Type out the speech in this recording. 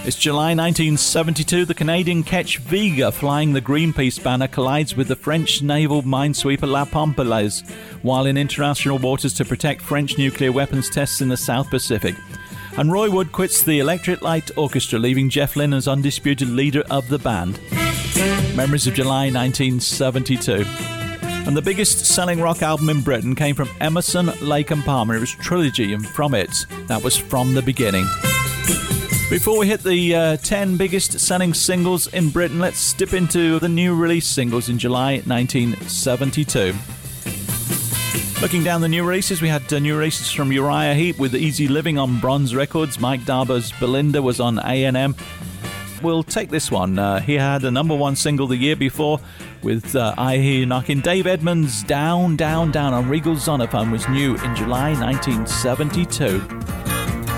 It's July 1972. The Canadian ketch Viga, flying the Greenpeace banner, collides with the French naval minesweeper La Pampelase while in international waters to protect French nuclear weapons tests in the South Pacific. And Roy Wood quits the Electric Light Orchestra, leaving Jeff Lynne as undisputed leader of the band. Memories of July 1972. And the biggest selling rock album in Britain came from Emerson, Lake and Palmer. It was Trilogy, and from it, that was From the Beginning. Before we hit the 10 biggest selling singles in Britain, let's dip into the new release singles in July 1972. Looking down the new releases, we had new releases from Uriah Heep with Easy Living on Bronze Records. Mike Darbo's Belinda was on A&M. We'll take this one. He had a number one single the year before with I Hear You Knocking. Dave Edmunds' Down, Down, Down on Regal Zonophone was new in July 1972.